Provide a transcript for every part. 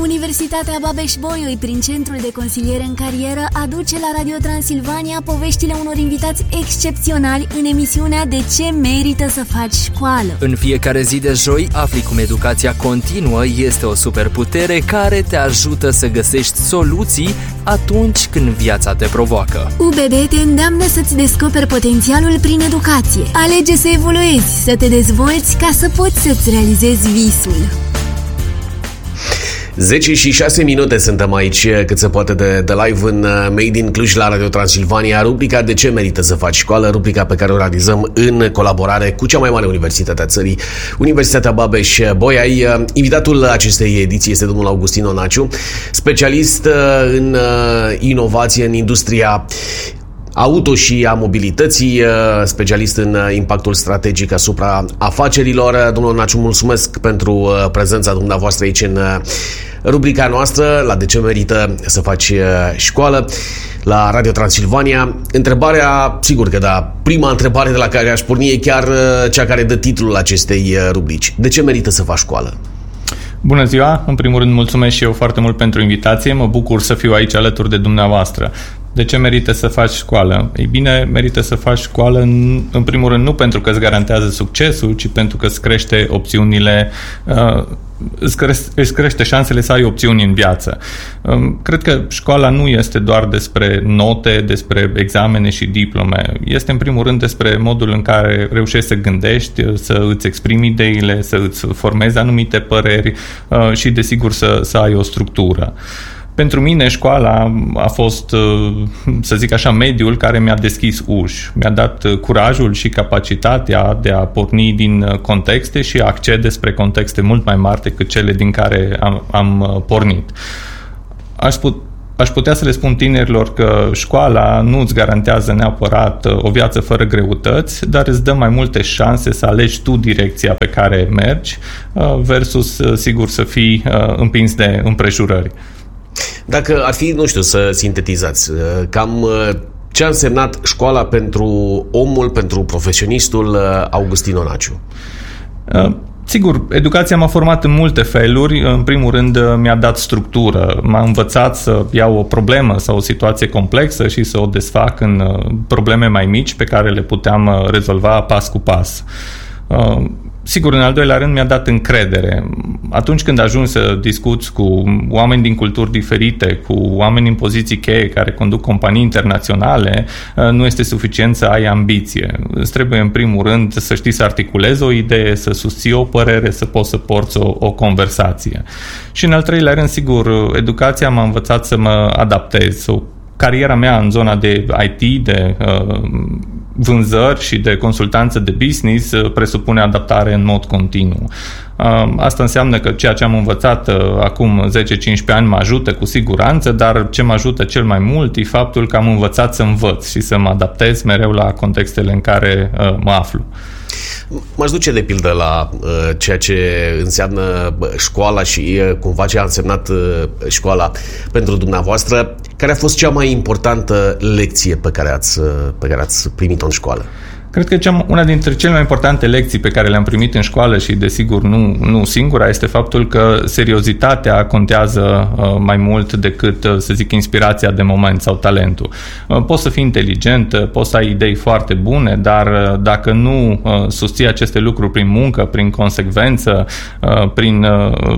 Universitatea Babeș-Bolyai, prin Centrul de Consiliere în Carieră, aduce la Radio Transilvania poveștile unor invitați excepționali în emisiunea De ce merită să faci școală. În fiecare zi de joi afli cum educația continuă este o superputere care te ajută să găsești soluții atunci când viața te provoacă. UBB te îndeamnă să-ți descoperi potențialul prin educație. Alege să evoluezi, să te dezvolți ca să poți să-ți realizezi visul. 10 și 6 minute suntem aici, cât se poate de live în Made in Cluj la Radio Transilvania, rubrica De ce merită să faci școală, rubrica pe care o realizăm în colaborare cu cea mai mare universitate a țării, Universitatea Babeș-Bolyai. Invitatul acestei ediții este domnul Augustin Onaciu, specialist în inovație în industria auto și a mobilității, specialist în impactul strategic asupra afacerilor. Domnul Onaciu, mulțumesc pentru prezența dumneavoastră aici în rubrica noastră, la De ce merită să faci școală, la Radio Transilvania. Întrebarea, sigur că da, prima întrebare de la care aș porni e chiar cea care dă titlul acestei rubrici. De ce merită să faci școală? Bună ziua! În primul rând, mulțumesc și eu foarte mult pentru invitație. Mă bucur să fiu aici alături de dumneavoastră. De ce merită să faci școală? Ei bine, merită să faci școală în primul rând nu pentru că îți garantează succesul, ci pentru că îți crește opțiunile, îți crește șansele să ai opțiuni în viață. Cred că școala nu este doar despre note, despre examene și diplome. Este în primul rând despre modul în care reușești să gândești, să îți exprimi ideile, să îți formezi anumite păreri și, desigur, să ai o structură. Pentru mine, școala a fost, să zic așa, mediul care mi-a deschis uși. Mi-a dat curajul și capacitatea de a porni din contexte și a accede spre contexte mult mai mari decât cele din care am pornit. Aș putea să le spun tinerilor că școala nu îți garantează neapărat o viață fără greutăți, dar îți dă mai multe șanse să alegi tu direcția pe care mergi versus, sigur, să fii împins de împrejurări. Dacă ar fi, nu știu, să sintetizați, cam ce a însemnat școala pentru omul, pentru profesionistul Augustin Onaciu? Sigur, educația m-a format în multe feluri. În primul rând, mi-a dat structură. M-a învățat să iau o problemă sau o situație complexă și să o desfac în probleme mai mici pe care le puteam rezolva pas cu pas. Sigur, în al doilea rând, mi-a dat încredere. Atunci când ajungi să discuți cu oameni din culturi diferite, cu oameni în poziții cheie care conduc companii internaționale, nu este suficient să ai ambiție. Îți trebuie, în primul rând, să știi să articulezi o idee, să susții o părere, să poți să porți o conversație. Și în al treilea rând, sigur, educația m-a învățat să mă adaptez. Cariera mea în zona de IT, de vânzări și de consultanță de business presupune adaptare în mod continuu. Asta înseamnă că ceea ce am învățat acum 10-15 ani mă ajută cu siguranță, dar ce mă ajută cel mai mult e faptul că am învățat să învăț și să mă adaptez mereu la contextele în care mă aflu. M-aș duce de pildă la ceea ce înseamnă școala și cumva ce a însemnat școala pentru dumneavoastră. Care a fost cea mai importantă lecție pe care ați primit-o în școală? Cred că una dintre cele mai importante lecții pe care le-am primit în școală și, desigur, nu singura, este faptul că seriozitatea contează mai mult decât, să zic, inspirația de moment sau talentul. Poți să fii inteligent, poți să ai idei foarte bune, dar dacă nu susții aceste lucruri prin muncă, prin consecvență, prin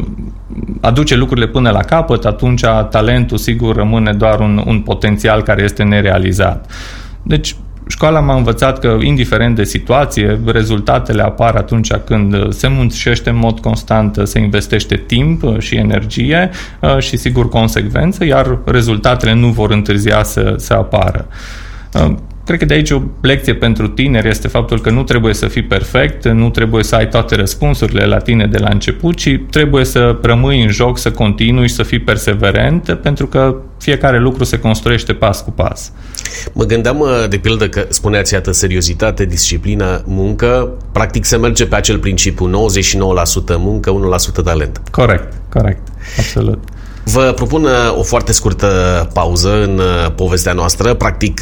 aduce lucrurile până la capăt, atunci talentul, sigur, rămâne doar un potențial care este nerealizat. Deci, școala m-a învățat că, indiferent de situație, rezultatele apar atunci când se muncește în mod constant, se investește timp și energie și, sigur, consecvență, iar rezultatele nu vor întârzia să apară. Cred că de aici o lecție pentru tineri este faptul că nu trebuie să fii perfect, nu trebuie să ai toate răspunsurile la tine de la început, ci trebuie să rămâi în joc, să continui și să fii perseverent, pentru că fiecare lucru se construiește pas cu pas. Mă gândeam, de pildă, că spuneați, iată, seriozitate, disciplină, muncă, practic se merge pe acel principiu, 99% muncă, 1% talent. Corect, absolut. Vă propun o foarte scurtă pauză în povestea noastră, practic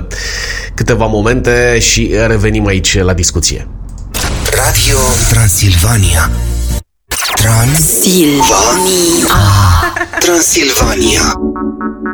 câteva momente și revenim aici la discuție. Radio Transilvania. Transilvania. Transilvania.